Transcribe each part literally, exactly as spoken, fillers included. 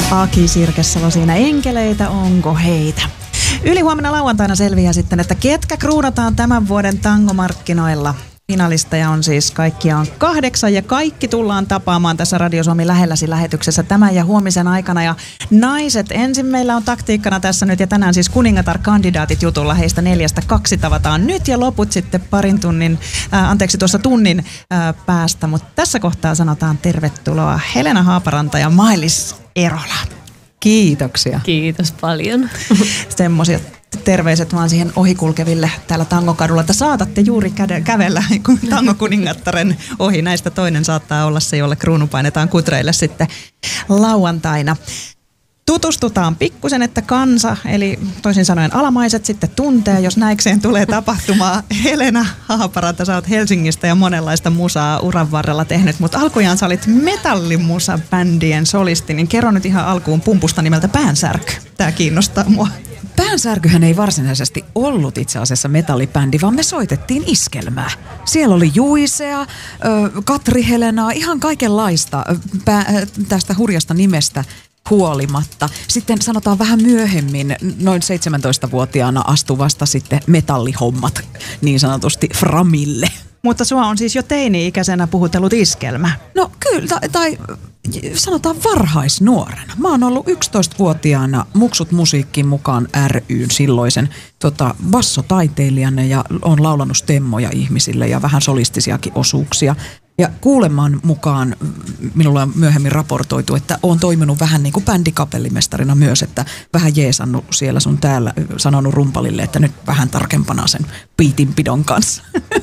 Aki Sirkesalo siinä, enkeleitä, onko heitä? Ylihuomenna lauantaina selviää sitten, että ketkä kruunataan tämän vuoden tangomarkkinoilla. Finalisteja on siis kaikkiaan kahdeksan ja kaikki tullaan tapaamaan tässä Radio Suomi lähelläsi lähetyksessä tämän ja huomisen aikana. Ja naiset, ensin meillä on taktiikkana tässä nyt ja tänään siis kuningatar-kandidaatit jutulla. Heistä neljästä kaksi tavataan nyt ja loput sitten parin tunnin, äh, anteeksi tuossa tunnin äh, päästä. Mutta tässä kohtaa sanotaan tervetuloa Helena Haaparanta ja Mailis Erola. Kiitoksia. Kiitos paljon. Semmoisia terveiset vaan siihen ohikulkeville täällä Tangokadulla, että saatatte juuri käde, kävellä tangokuningattaren ohi. Näistä toinen saattaa olla se, jolle kruunu painetaan kutreille sitten lauantaina. Tutustutaan pikkusen, että kansa, eli toisin sanoen alamaiset sitten tuntee, jos näikseen tulee tapahtumaa. Helena Haaparanta, sä oot Helsingistä ja monenlaista musaa uran varrella tehnyt, mutta alkujaan sä olit metallimusa-bändien solisti, niin kerro nyt ihan alkuun pumpusta nimeltä Päänsärky. Tää kiinnostaa mua. Päänsärkyhän ei varsinaisesti ollut itse asiassa metallibändi, vaan me soitettiin iskelmää. Siellä oli Juisea, Katri Helenaa, ihan kaikenlaista tästä hurjasta nimestä huolimatta. Sitten sanotaan vähän myöhemmin, noin seitsemäntoistavuotiaana astuvasta sitten metallihommat niin sanotusti framille. Mutta sua on siis jo teini-ikäisenä puhutellut iskelmä. No kyllä, tai, tai sanotaan varhaisnuorena. Mä oon ollut yksitoistavuotiaana Muksut musiikkiin mukaan ry:n silloisen tota, bassotaiteilijana ja oon laulanut stemmoja ihmisille ja vähän solistisiakin osuuksia. Ja kuuleman mukaan minulla on myöhemmin raportoitu, että oon toiminut vähän niin kuin bändikapellimestarina myös, että vähän jeesannut siellä sun täällä, sanonut rumpalille, että nyt vähän tarkempana sen piitinpidon kanssa.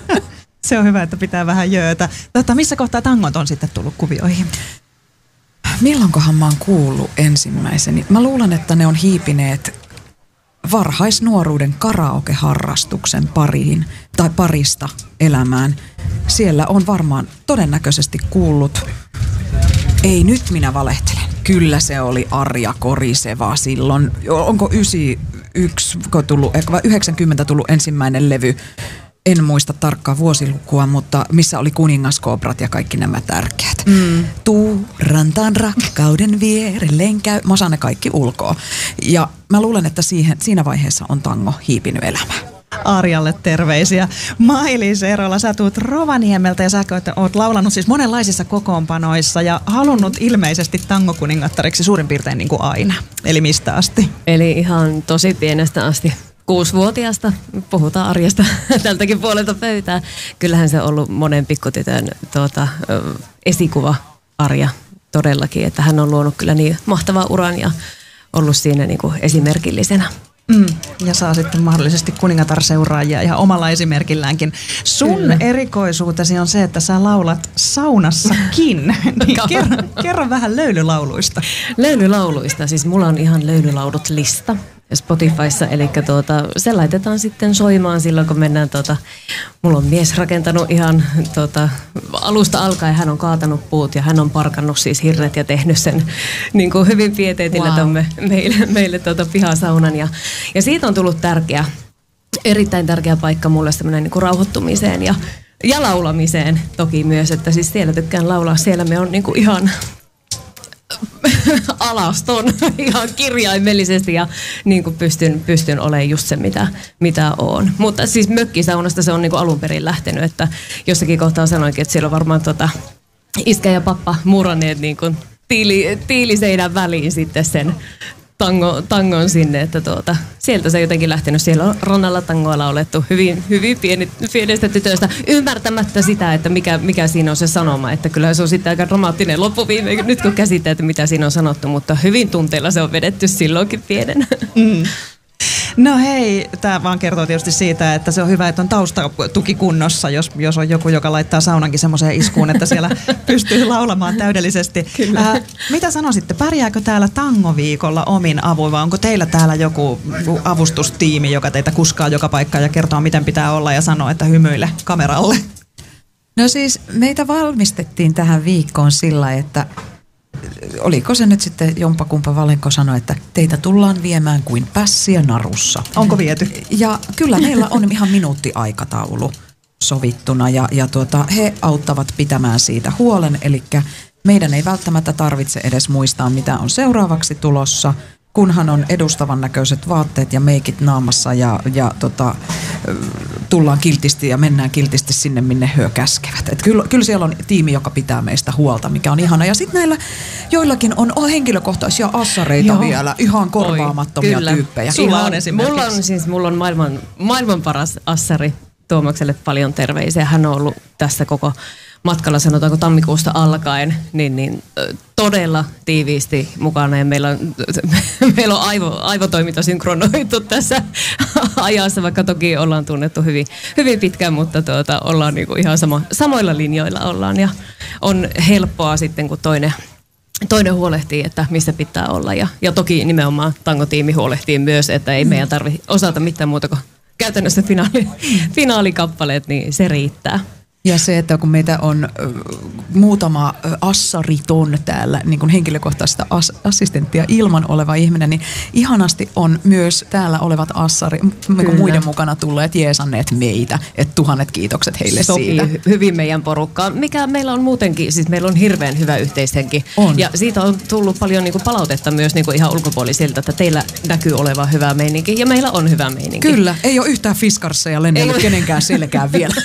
Se on hyvä, että pitää vähän jöötä. Tota, missä kohtaa tangot on sitten tullut kuvioihin? Milloinkohan mä oon kuullut ensimmäiseni? Mä luulen, että ne on hiipineet varhaisnuoruuden karaoke-harrastuksen pariin tai parista elämään. Siellä on varmaan todennäköisesti kuullut, ei nyt minä valehtelen, kyllä se oli Arja Koriseva silloin. Onko yhdeksänkymmentäyksi tullut, vai yhdeksänkymmentä tullut ensimmäinen levy? En muista tarkkaa vuosilukua, mutta missä oli kuningaskoobrat ja kaikki nämä tärkeät. Mm. Tuu rantaan rakkauden vierelleen käy. Mä osaan ne kaikki ulkoa. Ja mä luulen, että siihen, siinä vaiheessa on tango hiipinyt elämään. Arjalle terveisiä. Mailis Erola, sä tuut Rovaniemeltä ja sä oot laulanut siis monenlaisissa kokoonpanoissa ja halunnut ilmeisesti tangokuningattariksi suurin piirtein niin kuin aina. Eli mistä asti? Eli ihan tosi pienestä asti. Kuusivuotiaasta, puhutaan Arjasta tältäkin puolelta pöytää. Kyllähän se on ollut monen pikkutytön tuota, esikuva Arja todellakin, että hän on luonut kyllä niin mahtavan uran ja ollut siinä niin kuin esimerkillisenä. Mm, ja saa sitten mahdollisesti kuningatar-seuraajia ihan omalla esimerkilläänkin. Sun Kyllä. erikoisuutesi on se, että sä laulat saunassakin. Niin kerro, kerro vähän löylylauluista. Löylylauluista, siis mulla on ihan löylylaudut lista Spotifyssa, eli tuota, se laitetaan sitten soimaan silloin, kun mennään, tuota, mulla on mies rakentanut ihan tuota, alusta alkaen, hän on kaatanut puut ja hän on parkannut siis hirret ja tehnyt sen niin kuin hyvin pieteetillä wow. tomme, meille, meille tuota, pihasaunan ja, ja siitä on tullut tärkeä, erittäin tärkeä paikka mulle semmoinen niin kuin rauhoittumiseen ja, ja laulamiseen toki myös, että siis siellä tykkään laulaa, siellä me on niin kuin ihan alaston ihan kirjaimellisesti ja niin kuin pystyn, pystyn olemaan just se, mitä, mitä on. Mutta siis mökkisaunasta se on niin kuin alun perin lähtenyt, että jossakin kohtaa sanoinkin, että siellä on varmaan tota iskä ja pappa muranneet niin kuin tiili, tiiliseinän väliin sitten sen tango, tangon sinne, että tuota, sieltä se on jotenkin lähtenyt. Siellä on rannalla tangoa laulettu hyvin, hyvin pieni, pienestä tytöstä, ymmärtämättä sitä, että mikä, mikä siinä on se sanoma. Että kyllä se on sitten aika dramaattinen loppuviime, nyt kun käsittää, että mitä siinä on sanottu, mutta hyvin tunteilla se on vedetty silloinkin pienen. Mm. No hei, tämä vaan kertoo tietysti siitä, että se on hyvä, että on taustatuki kunnossa, jos, jos on joku, joka laittaa saunankin semmoiseen iskuun, että siellä pystyy laulamaan täydellisesti. Äh, mitä sanoisitte, pärjääkö täällä tangoviikolla omin avuin vai onko teillä täällä joku avustustiimi, joka teitä kuskaa joka paikkaan ja kertoo, miten pitää olla ja sanoo, että hymyile kameralle? No siis meitä valmistettiin tähän viikkoon sillä, että oliko se nyt sitten jompakumpa Valenko sanoi, että teitä tullaan viemään kuin pässiä narussa. Onko viety? Ja kyllä meillä on ihan minuuttiaikataulu sovittuna ja, ja tuota, he auttavat pitämään siitä huolen, eli meidän ei välttämättä tarvitse edes muistaa, mitä on seuraavaksi tulossa, kunhan on edustavan näköiset vaatteet ja meikit naamassa ja, ja tota, tullaan kiltisti ja mennään kiltisti sinne, minne hyö käskevät. Et kyllä, kyllä siellä on tiimi, joka pitää meistä huolta, mikä on ihana. Ja sitten näillä joillakin on, on henkilökohtaisia assareita Joo. vielä, ihan korvaamattomia Oi, tyyppejä. Sulla on esimerkiksi. Mulla on siis mulla on maailman, maailman paras assari. Tuomakselle paljon terveisiä. Hän on ollut tässä koko matkalla, sanotaanko tammikuusta alkaen, niin, niin todella tiiviisti mukana. Ja meillä on, meillä on aivo, aivotoiminta synkronoitu tässä ajassa, vaikka toki ollaan tunnettu hyvin, hyvin pitkään, mutta tuota, ollaan niinku ihan sama, samoilla linjoilla ollaan. Ja on helppoa sitten, kun toinen, toinen huolehtii, että missä pitää olla. Ja, ja toki nimenomaan tangotiimi huolehtii myös, että ei meidän tarvitse osata mitään muuta kuin käytännössä finaali, finaalikappaleet, niin se riittää. Ja se, että kun meitä on ö, muutama ö, assariton täällä, niin kuin henkilökohtaista as, assistenttia ilman oleva ihminen, niin ihanasti on myös täällä olevat assari, niin muiden mukana tulleet jeesanneet meitä. Että tuhannet kiitokset heille Sopii siitä. Hy- hyvin meidän porukkaan. Mikä meillä on muutenkin, siis meillä on hirveän hyvä yhteishenki. On. Ja siitä on tullut paljon niinku palautetta myös niinku ihan ulkopuolisilta, että teillä näkyy olevan hyvä meininki. Ja meillä on hyvä meininki. Kyllä, ei ole yhtään fiskarsseja lennellyt kenenkään selkään vielä.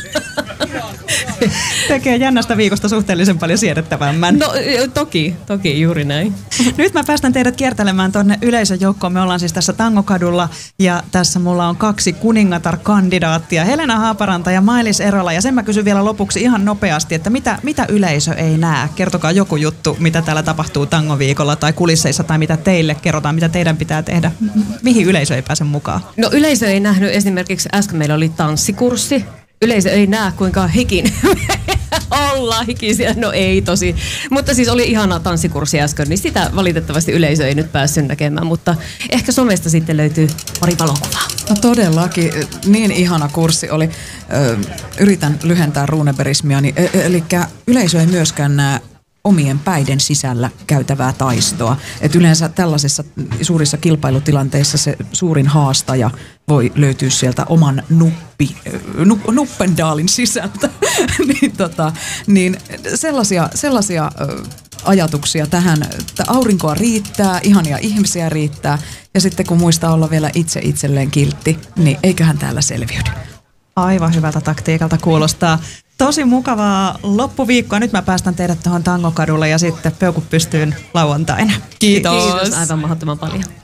Tekee jännästä viikosta suhteellisen paljon siedettävämmän. No toki, toki juuri näin. Nyt mä päästän teidät kiertelemään tonne yleisön joukkoon. Me ollaan siis tässä Tangokadulla ja tässä mulla on kaksi kuningatar-kandidaattia, Helena Haaparanta ja Mailis Erola. Ja sen mä kysyn vielä lopuksi ihan nopeasti, että mitä, mitä yleisö ei näe? Kertokaa joku juttu, mitä täällä tapahtuu tangoviikolla tai kulisseissa tai mitä teille kerrotaan, mitä teidän pitää tehdä. Mihin yleisö ei pääse mukaan? No yleisö ei nähnyt esimerkiksi, äsken meillä oli tanssikurssi. Yleisö ei näe, kuinka hikin ollaan hikisiä. No ei tosi. Mutta siis oli ihana tanssikurssi äsken, niin sitä valitettavasti yleisö ei nyt päässyt näkemään. Mutta ehkä somesta sitten löytyy pari valokuvaa. No todellakin. Niin ihana kurssi oli. Ö, yritän lyhentää runeberismiani. Eli yleisö ei myöskään näe omien päiden sisällä käytävää taistoa. Et yleensä tällaisissa suurissa kilpailutilanteissa se suurin haastaja voi löytyä sieltä oman nuppi, nu, nuppendaalin sisältä. niin, tota, niin sellaisia, sellaisia ö, ajatuksia tähän, että aurinkoa riittää, ihania ihmisiä riittää ja sitten kun muistaa olla vielä itse itselleen kiltti, niin eiköhän täällä selviydy. Aivan hyvältä taktiikalta kuulostaa. Tosi mukavaa loppuviikkoa. Nyt mä päästän teidät tuohon Tangokadulle ja sitten peukut pystyyn lauantaina. Kiitos. Kiitos aivan mahdottoman paljon.